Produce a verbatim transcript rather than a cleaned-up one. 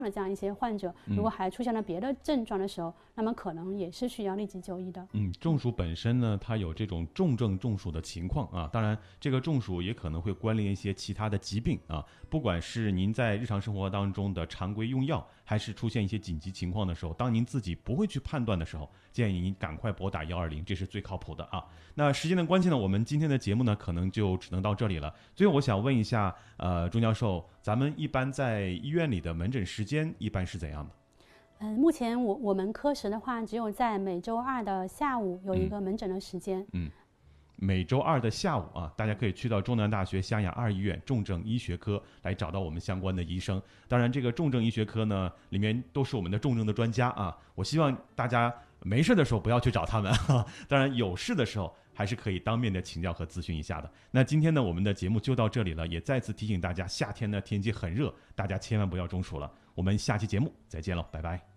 的这样一些患者，如果还出现了别的症状的时候，嗯、那么可能也是需要立即就医的。 嗯，中暑本身呢，它有这种重症中暑的情况啊，当然这个中暑也可能会关联一些其他的疾病啊。不管是您在日常生活当中的常规用药，还是出现一些紧急情况的时候，当您自己不会去判断的时候，建议您赶快拨打一二零，这是最靠谱的啊。那时间的关系呢，我们今天的节目呢，可能就只能到这里了。最后我想问一下，呃，钟教授，咱们一般在医院里的门诊时间一般是怎样的？ 嗯，目前我我们科室的话，只有在每周二的下午有一个门诊的时间。 嗯。嗯每周二的下午啊，大家可以去到中南大学湘雅二医院重症医学科来找到我们相关的医生。当然，这个重症医学科呢，里面都是我们的重症的专家啊。我希望大家没事的时候不要去找他们，哈，当然有事的时候还是可以当面的请教和咨询一下的。那今天呢，我们的节目就到这里了，也再次提醒大家，夏天呢天气很热，大家千万不要中暑了。我们下期节目再见喽，拜拜。